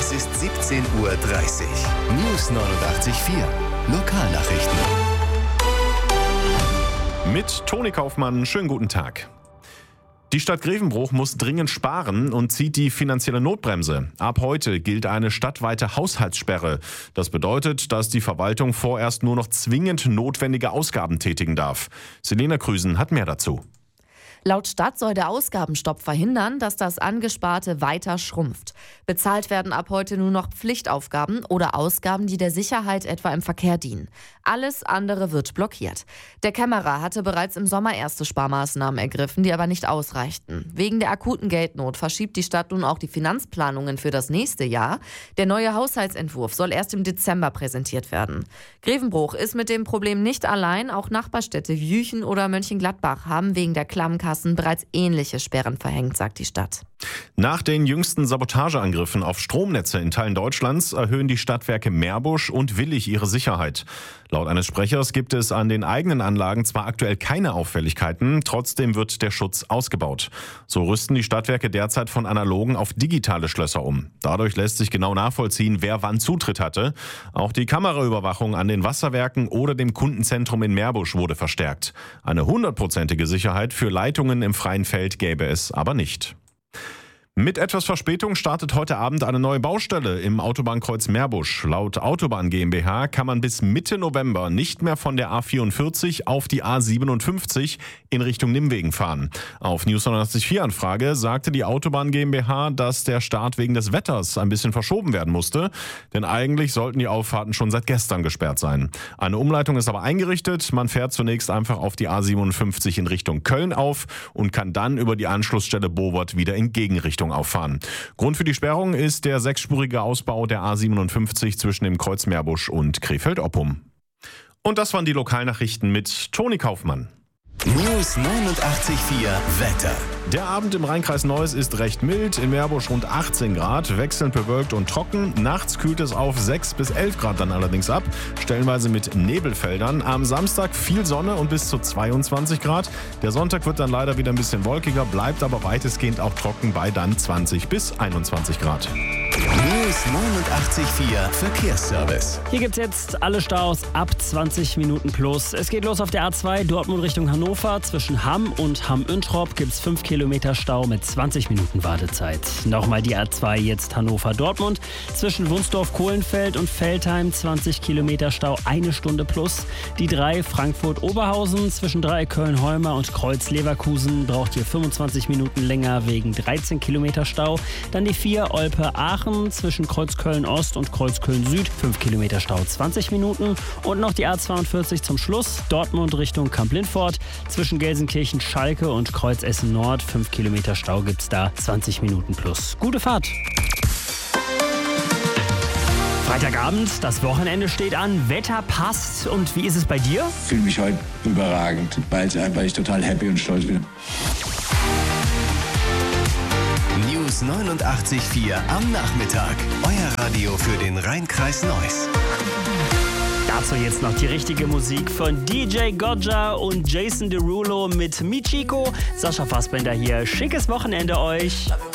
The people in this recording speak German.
Es ist 17:30 Uhr. News 89.4. Lokalnachrichten. Mit Toni Kaufmann, schönen guten Tag. Die Stadt Grevenbruch muss dringend sparen und zieht die finanzielle Notbremse. Ab heute gilt eine stadtweite Haushaltssperre. Das bedeutet, dass die Verwaltung vorerst nur noch zwingend notwendige Ausgaben tätigen darf. Selena Krüsen hat mehr dazu. Laut Stadt soll der Ausgabenstopp verhindern, dass das Angesparte weiter schrumpft. Bezahlt werden ab heute nur noch Pflichtaufgaben oder Ausgaben, die der Sicherheit etwa im Verkehr dienen. Alles andere wird blockiert. Der Kämmerer hatte bereits im Sommer erste Sparmaßnahmen ergriffen, die aber nicht ausreichten. Wegen der akuten Geldnot verschiebt die Stadt nun auch die Finanzplanungen für das nächste Jahr. Der neue Haushaltsentwurf soll erst im Dezember präsentiert werden. Grevenbruch ist mit dem Problem nicht allein. Auch Nachbarstädte wie Jüchen oder Mönchengladbach haben wegen der klammen Kassen bereits ähnliche Sperren verhängt, sagt die Stadt. Nach den jüngsten Sabotageangriffen auf Stromnetze in Teilen Deutschlands erhöhen die Stadtwerke Meerbusch und Willich ihre Sicherheit. Laut eines Sprechers gibt es an den eigenen Anlagen zwar aktuell keine Auffälligkeiten, trotzdem wird der Schutz ausgebaut. So rüsten die Stadtwerke derzeit von analogen auf digitale Schlösser um. Dadurch lässt sich genau nachvollziehen, wer wann Zutritt hatte. Auch die Kameraüberwachung an den Wasserwerken oder dem Kundenzentrum in Meerbusch wurde verstärkt. Eine 100%ige Sicherheit für Leitungen im freien Feld gäbe es aber nicht. Mit etwas Verspätung startet heute Abend eine neue Baustelle im Autobahnkreuz Meerbusch. Laut Autobahn GmbH kann man bis Mitte November nicht mehr von der A44 auf die A57 in Richtung Nimwegen fahren. Auf News 89.4 Anfrage sagte die Autobahn GmbH, dass der Start wegen des Wetters ein bisschen verschoben werden musste. Denn eigentlich sollten die Auffahrten schon seit gestern gesperrt sein. Eine Umleitung ist aber eingerichtet. Man fährt zunächst einfach auf die A57 in Richtung Köln auf und kann dann über die Anschlussstelle Bowert wieder in Gegenrichtung auffahren. Grund für die Sperrung ist der 6-spurige Ausbau der A57 zwischen dem Kreuz Meerbusch und Krefeld-Oppum. Und das waren die Lokalnachrichten mit Toni Kaufmann. News 89.4 Wetter. Der Abend im Rheinkreis Neuss ist recht mild, in Meerbusch rund 18 Grad, wechselnd bewölkt und trocken. Nachts kühlt es auf 6 bis 11 Grad dann allerdings ab, stellenweise mit Nebelfeldern. Am Samstag viel Sonne und bis zu 22 Grad. Der Sonntag wird dann leider wieder ein bisschen wolkiger, bleibt aber weitestgehend auch trocken bei dann 20 bis 21 Grad. News 89.4 Verkehrsservice. Hier gibt's jetzt alle Staus ab 20 Minuten plus. Es geht los auf der A2 Dortmund Richtung Hannover. Zwischen Hamm und Hamm-Üntrop gibt's 5 Kilometer Stau mit 20 Minuten Wartezeit. Nochmal die A2 jetzt Hannover-Dortmund. Zwischen Wunsdorf-Kohlenfeld und Veltheim 20 Kilometer Stau, 1 Stunde plus. Die 3 Frankfurt-Oberhausen zwischen Dreieck Köln-Holmer und Kreuz-Leverkusen braucht ihr 25 Minuten länger wegen 13 Kilometer Stau. Dann die 4 Olpe-Aachen zwischen Kreuzköln-Ost und Kreuzköln-Süd, 5 Kilometer Stau, 20 Minuten. Und noch die A42 zum Schluss, Dortmund Richtung Kamp-Lintfort, zwischen Gelsenkirchen-Schalke und Kreuz-Essen-Nord, 5 Kilometer Stau gibt's da, 20 Minuten plus. Gute Fahrt! Freitagabend, das Wochenende steht an, Wetter passt. Und wie ist es bei dir? Ich fühle mich heute überragend, weil ich total happy und stolz bin. News 89.4 am Nachmittag. Euer Radio für den Rheinkreis Neuss. Dazu jetzt noch die richtige Musik von DJ Gojja und Jason Derulo mit Michiko. Sascha Fassbender hier. Schickes Wochenende euch.